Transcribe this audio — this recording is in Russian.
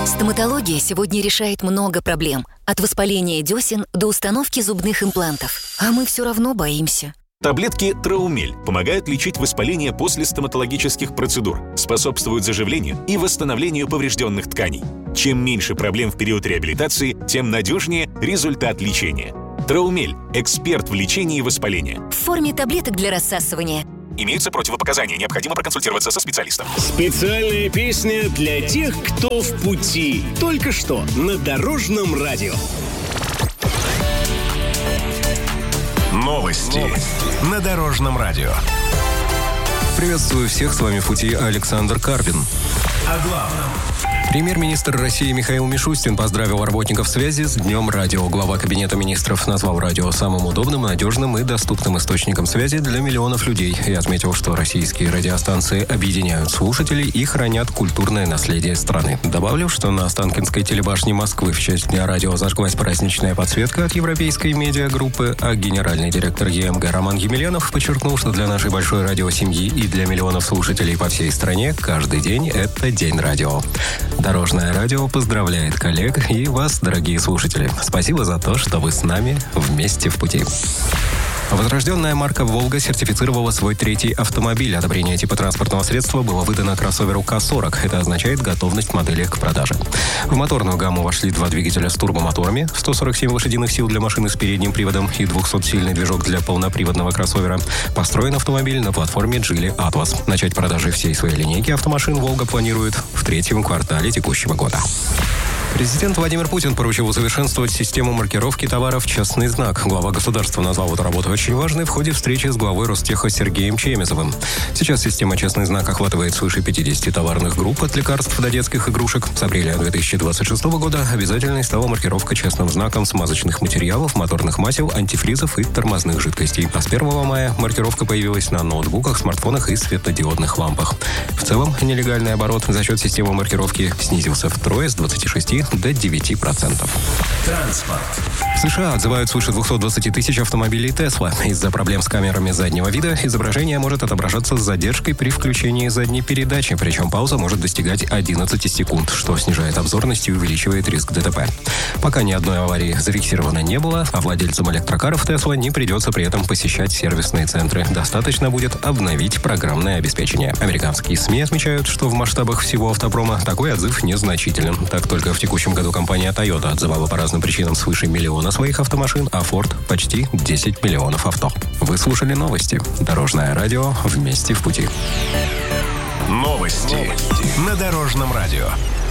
Стоматология сегодня решает много проблем. От воспаления десен до установки зубных имплантов. А мы все равно боимся. Таблетки Траумель помогают лечить воспаление после стоматологических процедур, способствуют заживлению и восстановлению поврежденных тканей. Чем меньше проблем в период реабилитации, тем надежнее результат лечения. Траумель – эксперт в лечении воспаления. В форме таблеток для рассасывания. Имеются противопоказания, необходимо проконсультироваться со специалистом. Специальная песня для тех, кто в пути. Только что на Дорожном радио. Новости на Дорожном радио. Приветствую всех, с вами в пути Александр Карпин. О главном. Премьер-министр России Михаил Мишустин поздравил работников связи с Днем радио. Глава Кабинета министров назвал радио самым удобным, надежным и доступным источником связи для миллионов людей и отметил, что российские радиостанции объединяют слушателей и хранят культурное наследие страны. Добавлю, что на Останкинской телебашне Москвы в честь Дня радио зажглась праздничная подсветка от европейской медиагруппы, а генеральный директор ЕМГ Роман Емельянов подчеркнул, что для нашей большой радиосемьи и для миллионов слушателей по всей стране каждый день – это День радио. Дорожное радио поздравляет коллег и вас, дорогие слушатели. Спасибо за то, что вы с нами вместе в пути. Возрожденная марка «Волга» сертифицировала свой третий автомобиль. Одобрение типа транспортного средства было выдано кроссоверу К-40. Это означает готовность модели к продаже. В моторную гамму вошли два двигателя с турбомоторами, 147 лошадиных сил для машины с передним приводом и 200-сильный движок для полноприводного кроссовера. Построен автомобиль на платформе Geely Atlas. Начать продажи всей своей линейки автомашин «Волга» планирует в третьем квартале текущего года. Президент Владимир Путин поручил усовершенствовать систему маркировки товаров «Частный знак». Глава государства назвал эту работу очень важной в ходе встречи с главой Ростеха Сергеем Чемезовым. Сейчас система «Частный знак» охватывает свыше 50 товарных групп от лекарств до детских игрушек. С апреля 2026 года обязательной стала маркировка частным знаком смазочных материалов, моторных масел, антифризов и тормозных жидкостей. А с 1 мая маркировка появилась на ноутбуках, смартфонах и светодиодных лампах. В целом, нелегальный оборот за счет системы маркировки снизился втрое с 26 до 9%. Транспорт. В США отзывают свыше 220 тысяч автомобилей Tesla. Из-за проблем с камерами заднего вида изображение может отображаться с задержкой при включении задней передачи, причем пауза может достигать 11 секунд, что снижает обзорность и увеличивает риск ДТП. Пока ни одной аварии зафиксировано не было, а владельцам электрокаров Tesla не придется при этом посещать сервисные центры. Достаточно будет обновить программное обеспечение. Американские СМИ отмечают, что в масштабах всего автопрома такой отзыв незначителен. Так только в текущем году компания Toyota отзывала по разным причинам свыше миллиона своих автомашин, а Ford почти 10 миллионов авто. Вы слушали новости. Дорожное радио вместе в пути. Новости на Дорожном радио.